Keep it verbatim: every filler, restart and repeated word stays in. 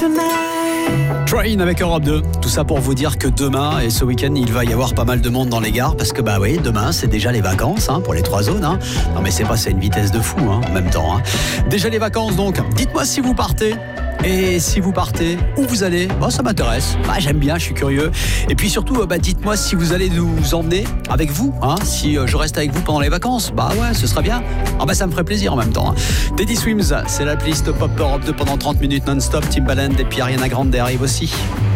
Train avec Europe deux. Tout ça pour vous dire que demain et ce week-end, il va y avoir pas mal de monde dans les gares parce que bah oui, demain c'est déjà les vacances hein, pour les trois zones. Hein. Non mais c'est pas, c'est une vitesse de fou hein, en même temps. Hein. Déjà les vacances donc. Dites-moi si vous partez. Et si vous partez, où vous allez ? Bon, ça m'intéresse. Bah, j'aime bien, je suis curieux. Et puis surtout, bah, dites-moi si vous allez nous emmener avec vous. Hein, si euh, je reste avec vous pendant les vacances, bah ouais, ce sera bien. Ah bah ça me ferait plaisir en même temps. Hein. Teddy Swims, c'est la playlist Pop Europe deux pendant trente minutes non-stop. Timbaland et puis Ariana Grande arrive aussi.